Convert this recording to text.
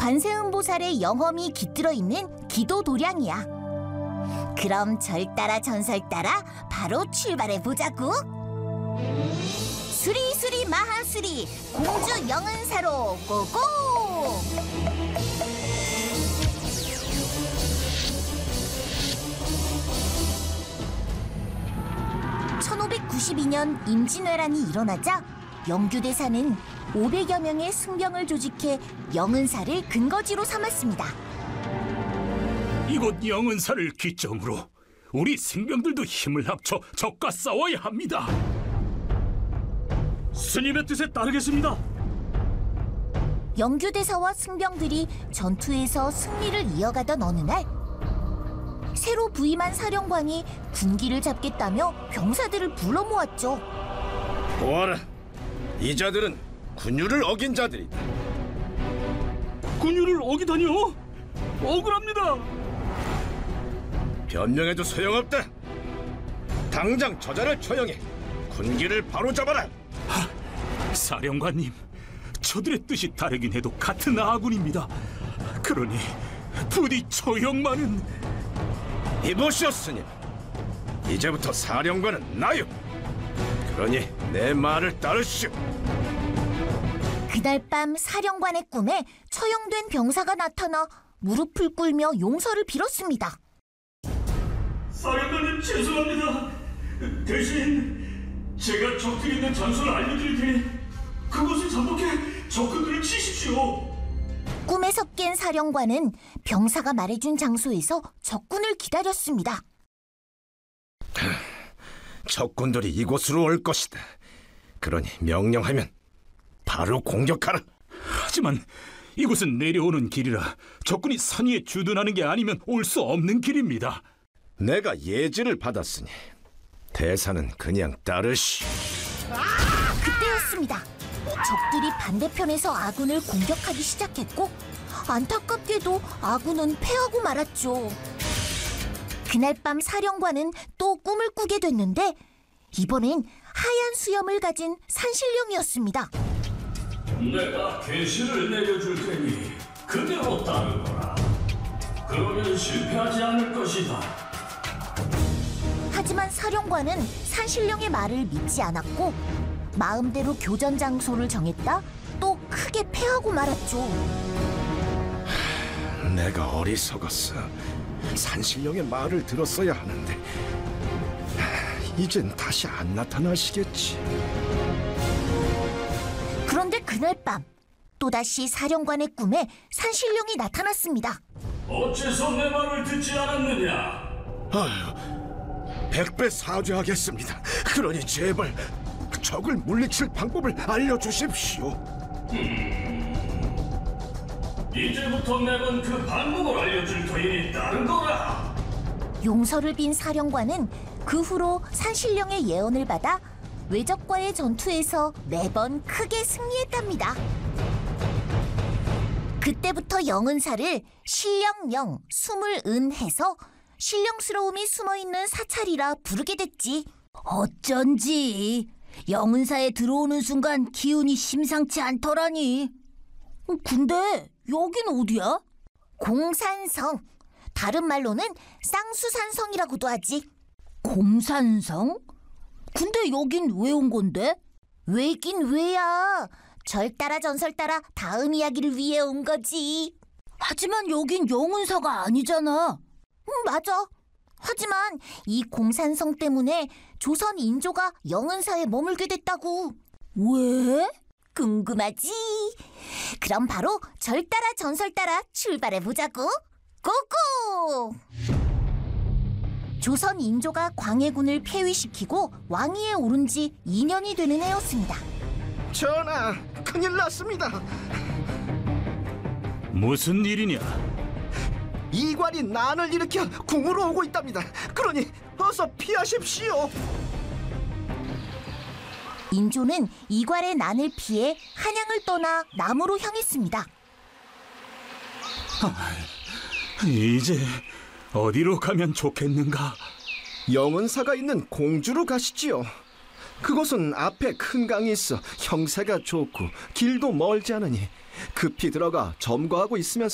관세음보살의 영험이 깃들어 있는 기도 도량이야. 그럼 절 따라 전설 따라 바로 출발해 보자고. 수리수리 마하수리 공주 영은사로 고고! 1592년 임진왜란이 일어나자 영규대사는 500여 명의 승병을 조직해 영은사를 근거지로 삼았습니다. 이곳 영은사를 기점으로 우리 승병들도 힘을 합쳐 적과 싸워야 합니다. 스님의 뜻에 따르겠습니다. 영규대사와 승병들이 전투에서 승리를 이어가던 어느 날, 새로 부임한 사령관이 군기를 잡겠다며 병사들을 불러 모았죠. 보아라, 이 자들은 군율을 어긴 자들이다. 군율을 어기다니요? 억울합니다. 변명해도 소용없다. 당장 저자를 처형해 군기를 바로잡아라. 사령관님, 저들의 뜻이 다르긴 해도 같은 아군입니다. 그러니 부디 처형만은... 이보시오 스님, 이제부터 사령관은 나요. 그러니 내 말을 따르시오. 그날 밤 사령관의 꿈에 처형된 병사가 나타나 무릎을 꿇며 용서를 빌었습니다. 사령관님, 죄송합니다. 대신 제가 적들이 있는 장소를 알려드릴 테니 그곳을 잠복해 적군들을 치십시오. 꿈에서 깬 사령관은 병사가 말해준 장소에서 적군을 기다렸습니다. 적군들이 이곳으로 올 것이다. 그러니 명령하면 바로 공격하라. 하지만 이곳은 내려오는 길이라 적군이 산 위에 주둔하는 게 아니면 올 수 없는 길입니다. 내가 예지를 받았으니 대사는 그냥 따르시. 그때였습니다. 적들이 반대편에서 아군을 공격하기 시작했고, 안타깝게도 아군은 패하고 말았죠. 그날 밤 사령관은 또 꿈을 꾸게 됐는데, 이번엔 하얀 수염을 가진 산신령이었습니다. 내가 계시를 내려줄 테니 그대로 따르거라. 그러면 실패하지 않을 것이다. 하지만 사령관은 산신령의 말을 믿지 않았고, 마음대로 교전 장소를 정했다 또 크게 패하고 말았죠. 내가 어리석었어. 산신령의 말을 들었어야 하는데 이젠 다시 안 나타나시겠지. 그런데 그날 밤 또다시 사령관의 꿈에 산신령이 나타났습니다. 어째서 내 말을 듣지 않았느냐? 아유, 100배 사죄하겠습니다. 그러니 제발 적을 물리칠 방법을 알려주십시오. 이제부터 내가 그 방법을 알려줄 터이니 따르거라. 용서를 빈 사령관은 그 후로 산신령의 예언을 받아 외적과의 전투에서 매번 크게 승리했답니다. 그때부터 영은사를 신령영, 숨을 해서 신령스러움이 숨어있는 사찰이라 부르게 됐지. 어쩐지 영은사에 들어오는 순간 기운이 심상치 않더라니. 근데 여긴 어디야? 공산성, 다른 말로는 쌍수산성이라고도 하지. 공산성? 근데 여긴 왜 온 건데? 왜긴 왜야. 절 따라 전설 따라 다음 이야기를 위해 온 거지. 하지만 여긴 영은사가 아니잖아. 맞아. 하지만 이 공산성 때문에 조선 인조가 영은사에 머물게 됐다고. 왜? 궁금하지? 그럼 바로 절 따라 전설 따라 출발해보자고. 고고! 조선 인조가 광해군을 폐위시키고 왕위에 오른 지 2년이 되는 해였습니다. 전하, 큰일 났습니다. 무슨 일이냐? 이관이 난을 일으켜 궁으로 오고 있답니다. 그러니 어서 피하십시오. 인조는 이괄의 난을 피해 한양을 떠나 남으로 향했습니다. 이제 어디로 가면 좋겠는가? 영은사가 있는 공주로 가시지요. 그곳은 앞에 큰 강이 있어 형세가 좋고 길도 멀지 않으니 급히 들어가 점거하고 있으면